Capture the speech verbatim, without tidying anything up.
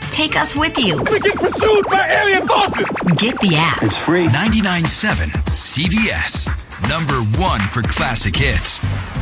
Take us with you. We get pursued by alien forces. Get the app. It's free. ninety-nine point seven C B S. Number one for classic hits.